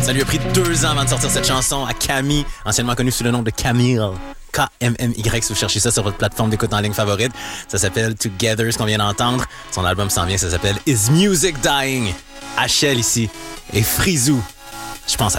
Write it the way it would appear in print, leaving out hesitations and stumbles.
Ça lui a pris 2 ans avant de sortir cette chanson à Camille, anciennement connue sous le nom de Camille. K-M-M-Y, si vous cherchez ça sur votre plateforme d'écoute en ligne favorite. Ça s'appelle Together, ce qu'on vient d'entendre. Son album s'en vient, ça s'appelle Is Music Dying? HL ici et Frizou. Je pense à